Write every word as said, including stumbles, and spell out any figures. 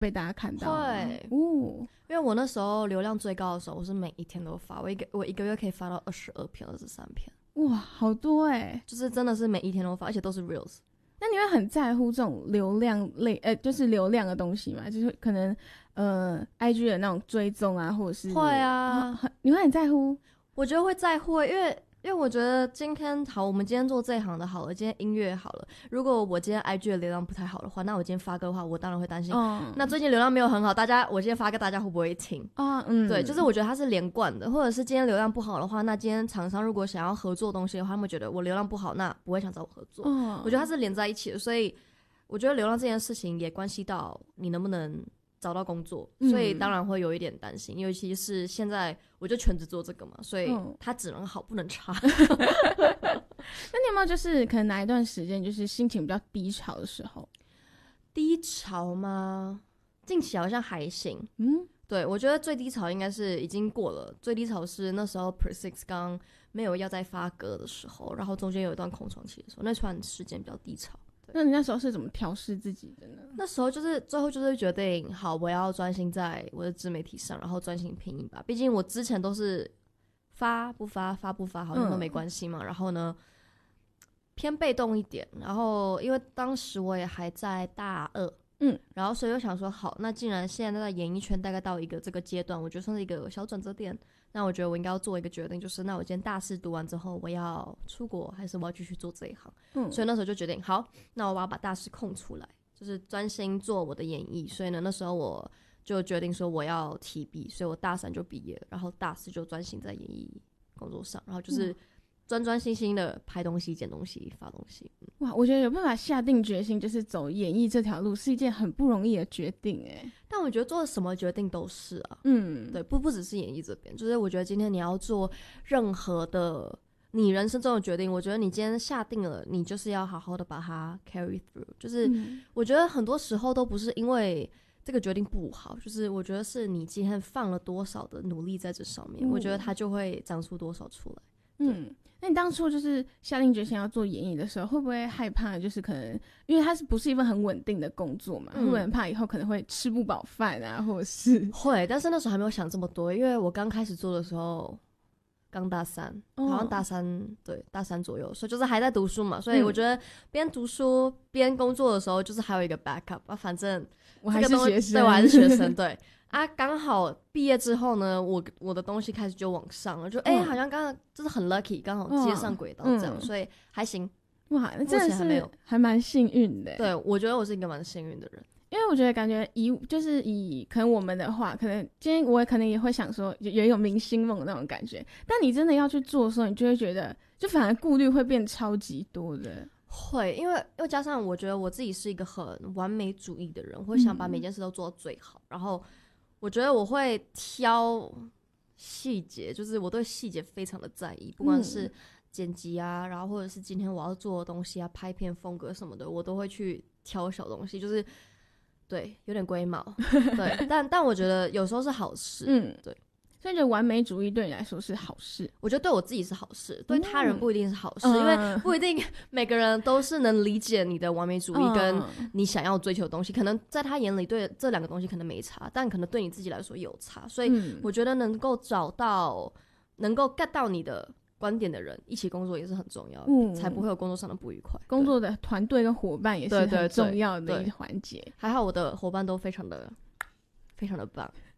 被大家看到？ 会、哦、因为我那时候流量最高的时候，我是每一天都发，我一个我一个月可以发到二十二篇、二十三篇， 哇，好多哎、欸！ 就是真的是每一天都发，而且都是 reels。 那你会很在乎这种流量类，呃，就是流量的东西吗？就是可能呃 ，I G 的那种追踪啊，或者是会啊， 你会很在乎？ 我觉得会在乎，因为。因为我觉得今天好，我们今天做这一行的好了，今天音乐好了。如果我今天 I G 的流量不太好的话，那我今天发歌的话，我当然会担心。嗯、那最近流量没有很好，大家我今天发歌，大家会不会听？啊，嗯，对，就是我觉得它是连贯的，或者是今天流量不好的话，那今天厂商如果想要合作东西的话，他们觉得我流量不好，那不会想找我合作。嗯、我觉得它是连在一起的，所以我觉得流量这件事情也关系到你能不能找到工作，所以当然会有一点担心，尤其是现在我就全职做这个嘛，所以它只能好不能差。 那你有没有就是可能哪一段时间就是心情比较低潮的时候？ 低潮吗？近期好像还行。嗯，对，我觉得最低潮应该是已经过了，最低潮是那时候 Per Six 刚没有要再发歌的时候，然后中间有一段空窗期的时候，那段时间比较低潮。 那你那时候是怎么调试自己的呢？ 那时候就是最后就是决定，好，我要专心在我的自媒体上，然后专心拼音吧。毕竟我之前都是发不发发不发好像都没关系嘛、嗯、然后呢偏被动一点，然后因为当时我也还在大二，嗯，然后所以我想说，好，那既然现在在演艺圈大概到一个这个阶段，我觉得算是一个小转折点，那我觉得我应该要做一个决定，就是那我今天大四读完之后，我要出国还是我要继续做这一行？嗯，所以那时候就决定，好，那我要把大四空出来，就是专心做我的演艺。所以呢，那时候我就决定说我要提毕，所以我大三就毕业了，然后大四就专心在演艺工作上，然后就是专专心心的拍东西、剪东西、发东西。嗯、 哇，我觉得有办法下定决心，就是走演艺这条路，是一件很不容易的决定哎。 但我觉得做什么决定都是啊，嗯，对，不不只是演艺这边，就是我觉得今天你要做任何的你人生中的决定，我觉得你今天下定了，你就是要好好的把它 carry through。就是我觉得很多时候都不是因为这个决定不好，就是我觉得是你今天放了多少的努力在这上面，嗯、我觉得它就会长出多少出来。 嗯，那你当初就是下定决心要做演艺的时候，会不会害怕？就是可能因为它是不是一份很稳定的工作嘛，嗯、会不会很怕以后可能会吃不饱饭啊，或者是会？但是那时候还没有想这么多，因为我刚开始做的时候刚大三，哦、好像大三对大三左右，所以就是还在读书嘛，所以我觉得边读书边工作的时候，就是还有一个 backup 啊，反正我还是学生， 对，我还是学生，对。啊，刚好毕业之后呢，我我的东西开始就往上了，就哎、欸，好像刚刚就是很 lucky， 刚好接上轨道这样，嗯、所以还行。 哇，那真的是还蛮幸运的。 对，我觉得我是一个蛮幸运的人， 因为我觉得感觉以就是以可能我们的话，可能今天我可能也会想说也有明星梦那种感觉，但你真的要去做的时候，你就会觉得，就反而顾虑会变超级多的。 会，因为又加上我觉得我自己是一个很完美主义的人，我会想把每件事都做到最好，嗯、然后。我觉得我会挑细节，就是我对细节非常的在意，不管是剪辑啊，然后或者是今天我要做的东西啊，拍片风格什么的，我都会去挑小东西，就是对有点龟毛，对，但但我觉得有时候是好事，嗯，对。 所以觉得完美主义对你来说是好事， 我觉得对我自己是好事，对他人不一定是好事，嗯、因为不一定每个人都是能理解你的完美主义跟你想要追求的东西，嗯、可能在他眼里对这两个东西可能没差，但可能对你自己来说有差，所以我觉得能够找到能够 get 到你的观点的人一起工作也是很重要的，嗯、才不会有工作上的不愉快。 工作的团队跟伙伴也是很重要的一个环节。 还好我的伙伴都非常的非常的棒。